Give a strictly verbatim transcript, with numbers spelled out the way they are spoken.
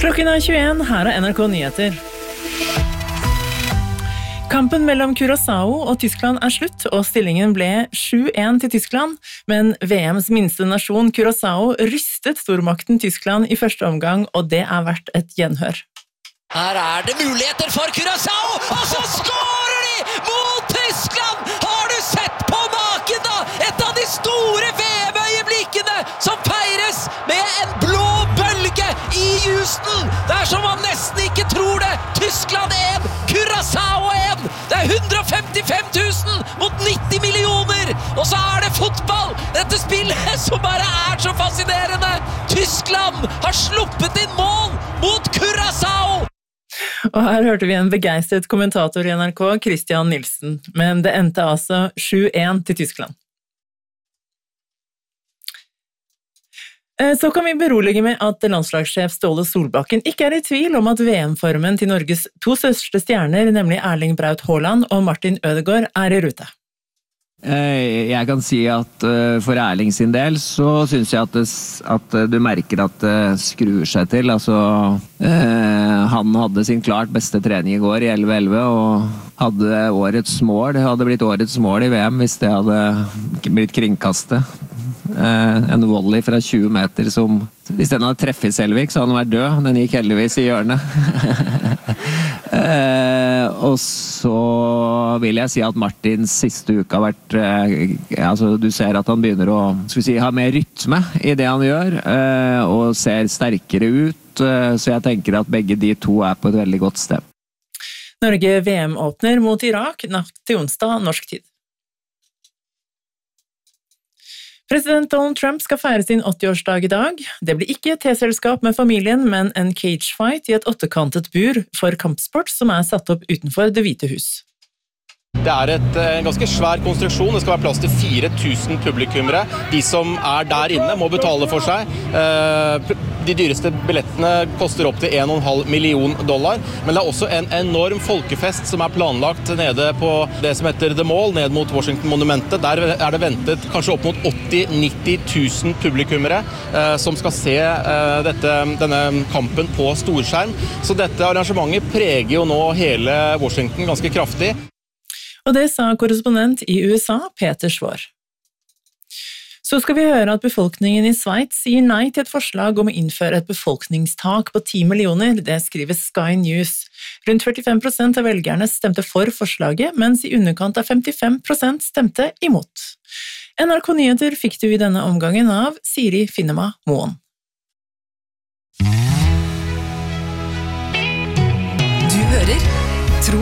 Klokken er tjueen, her er N R K Nyheter. Kampen mellom Curaçao og Tyskland er slutt, og stillingen ble sju én til Tyskland, men V M's minste nasjon, Curaçao, rystet stormakten Tyskland i første omgang, og det er verdt et gjenhør. Her er det muligheter for Curaçao, og så skårer de mot Tyskland! Har du sett på maken da? Et av de store V M-øyeblikkene som feires med en blå bølge i Houston! Det er som man nesten ikke tror det! Tyskland én, Curaçao én! Det er hundre og femtifem tusen mot nitti millioner! Og så er det fotball! Dette spillet som bare er så fascinerende! Tyskland har sluppet inn mål mot Curaçao! Og her hørte vi en begeistret kommentator i N R K, Christian Nilsen, men det endte altså sju én til Tyskland. Så kan vi berolige med at landslagssjef Ståle Solbakken ikke er i tvil om at V M-formen til Norges to største stjerner, nemlig Erling Braut Haaland og Martin Ødegaard, er i rute. Jeg kan si at for Erling sin del så synes jeg at, det, at du merker at det skrur seg til. Altså, eh, han hadde sin klart beste trening i går i elleve elleve og hadde årets mål. Det hadde blitt årets mål i V M hvis det hadde blitt kringkastet. Eh, en volley fra tjue meter som, hvis den hadde treffet Selvik så hadde den vært død. Den gikk heldigvis i hjørnet. eh, og så vil jeg si at Martins siste uke har vært eh, altså du ser at han begynner å skal vi si, ha mer rytme i det han gjør eh, og ser sterkere ut eh, så jeg tenker at begge de to er på et veldig godt sted. Norge V M åpner mot Irak natt til onsdag norsk tid. President Donald Trump skal feire sin åtti-årsdag i dag. Det blir ikke et te-selskap med familien, men en cagefight i et åttekantet bur for kampsport som er satt opp utenfor Det hvite hus. Det er et, en ganske svær konstruksjon. Det skal være plass til fire tusen publikummere. De som er der inne må betale for seg. De dyreste billettene koster opp til en og en halv million dollar. Men det er også en enorm folkefest som er planlagt nede på det som heter The Mall, ned mot Washington-monumentet. Der er det ventet kanskje opp mot åtti til nitti tusen publikummere som skal se dette, denne kampen på storskjerm. Så dette arrangementet preger jo nå hele Washington ganske kraftig. Og det sa korrespondent i U S A, Peter Svår. Så skal vi høre at befolkningen i Sveits sier nei til et forslag om å innføre et befolkningstak på ti millioner, det skriver Sky News. Rundt førtifem prosent av velgerne stemte for forslaget, mens i underkant av femtifem prosent stemte imot. N R K Nyheter fikk du i denne omgangen av Siri Finnema Moen.